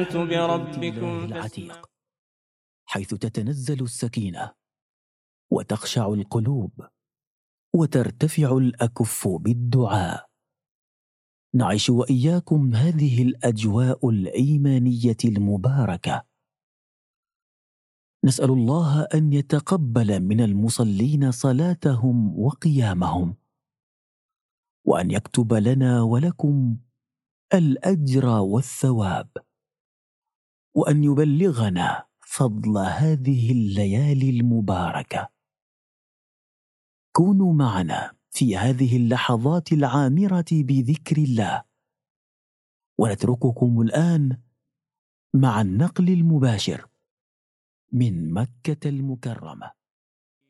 بربكم العتيق، حيث تتنزل السكينة وتخشع القلوب وترتفع الأكف بالدعاء. نعيش وإياكم هذه الأجواء الإيمانية المباركة. نسأل الله أن يتقبل من المصلين صلاتهم وقيامهم، وأن يكتب لنا ولكم الأجر والثواب، وأن يبلغنا فضل هذه الليالي المباركة. كونوا معنا في هذه اللحظات العامرة بذكر الله، ونترككم الآن مع النقل المباشر من مكة المكرمة.